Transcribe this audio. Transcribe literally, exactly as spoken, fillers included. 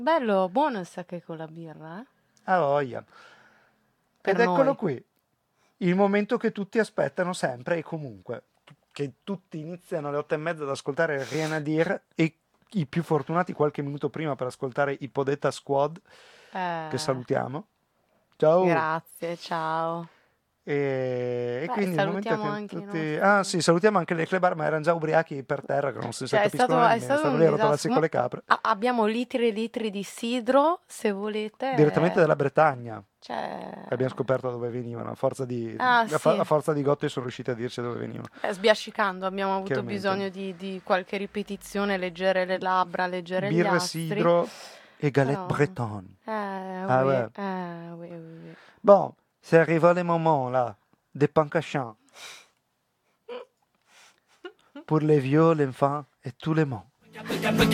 Bello, buono il sake con la birra, eh? Ah, voglia. Per Ed eccolo noi. qui, il momento che tutti aspettano sempre e comunque, che tutti iniziano alle otto e mezza ad ascoltare Rien à dire e i più fortunati qualche minuto prima per ascoltare i Podetta Squad, che Eh, salutiamo. Ciao! grazie, ciao. E, e Beh, quindi il momento salutiamo che anche i tutti... Ah nostri... sì, salutiamo anche le Clebar, ma erano già ubriachi per terra, che non si Cioè, è capiscono stato, è nemmeno. stato Stanno un lì a rotolarsi disastro. con Mo- le capre. a- abbiamo litri e litri di sidro, se Direttamente volete. dalla Bretagna. Abbiamo Cioè... scoperto da dove venivano. A forza di, Ah, a fa- a sì. forza di gotte sono riusciti a dirci dove venivano. Eh, sbiascicando, abbiamo avuto Chiaramente. bisogno di, di qualche ripetizione, leggere le labbra, leggere gli Birre astri. sidro et galette Però... bretonne. Eh, Ah oui, ouais. eh, oui, oui, oui. Bon, c'est arrivé le moment là, des pancachants. Pour les vieux, les enfants et tous les mondes.